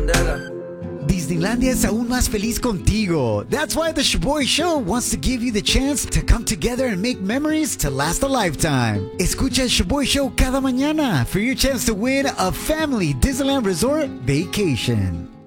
bandera. Disneylandia es aún más feliz contigo. That's why the Shoboy Show wants to give you the chance to come together and make memories to last a lifetime. Escucha el Shoboy Show cada mañana for your chance to win a family Disneyland Resort vacation.